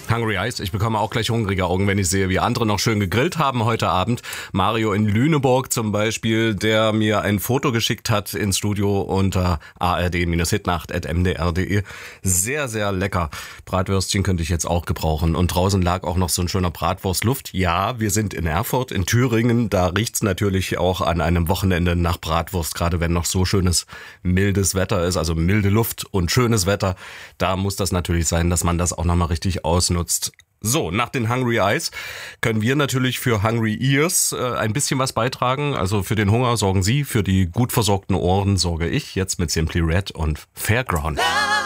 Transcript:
Hungry Eyes. Ich bekomme auch gleich hungrige Augen, wenn ich sehe, wie andere noch schön gegrillt haben heute Abend. Mario in Lüneburg zum Beispiel, der mir ein Foto geschickt hat ins Studio unter ard-hitnacht@mdr.de. Sehr, sehr lecker. Bratwürstchen könnte ich jetzt auch gebrauchen. Und draußen lag auch noch so ein schöner Bratwurstluft. Ja, wir sind in Erfurt, in Thüringen. Da riecht's natürlich auch an einem Wochenende nach Bratwurst, gerade wenn noch so schönes, mildes Wetter ist, also milde Luft und schönes Wetter. Da muss das natürlich sein, dass man das auch nochmal richtig ausnutzt. So, nach den Hungry Eyes können wir natürlich für Hungry Ears ein bisschen was beitragen. Also für den Hunger sorgen Sie, für die gut versorgten Ohren sorge ich. Jetzt mit Simply Red und Fairground.